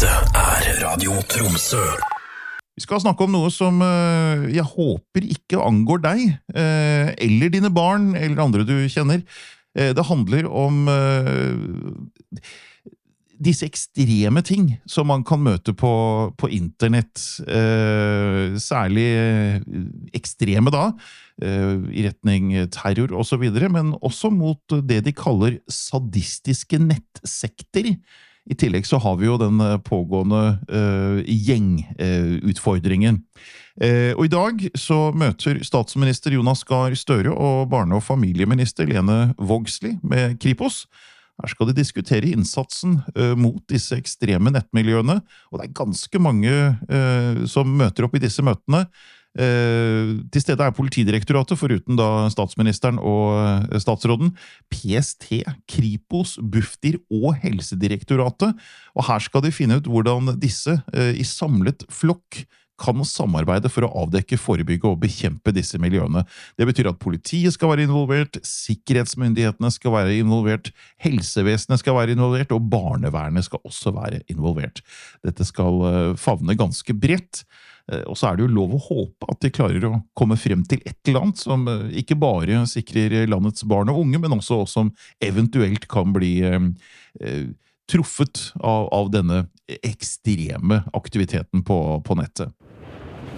Radio Tromsø. Vi skal snakke om noe som jeg håper ikke angår deg, eller dine barn, eller andre du kjenner. Det handler om disse ekstreme ting som man kan møte på internett. Særlig ekstreme da, i retning terror og så videre, men også mot det de kaller sadistiske nettsekter. I tillegg så har vi jo den pågående gjengutfordringen. Og i dag så møter statsminister Jonas Gahr Støre og barne- og familieminister Lene Vågslid med Kripos. Her skal de diskutere innsatsen mot disse ekstreme nettmiljøene, og det er ganske mange som møter opp i disse møtene. Til stede er Politidirektoratet, foruten da statsministeren og statsråden, PST, Kripos, Bufdir og Helsedirektoratet, og her skal de finne ut hvordan disse i samlet flokk kan samarbeide for å avdekke, forebygge og bekjempe disse miljøene. Det betyr at politiet skal være involvert, sikkerhetsmyndighetene skal være involvert, helsevesenet skal være involvert, og barnevernet skal også være involvert. Dette skal favne ganske bredt, og så er det jo lov å håpe at de klarer å komme frem til et eller annet som ikke bare sikrer landets barn og unge, men også som eventuelt kan bli truffet av denne ekstreme aktiviteten på nettet.